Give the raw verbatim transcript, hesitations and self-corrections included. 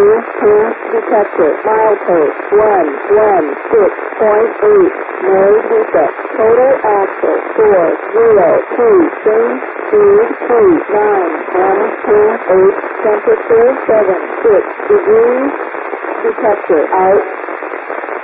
two two detector. Milepost one one six point eight. No defect. Total axle four zero two. Change speed three nine one two eight. Temperature seven six degrees. Detector out.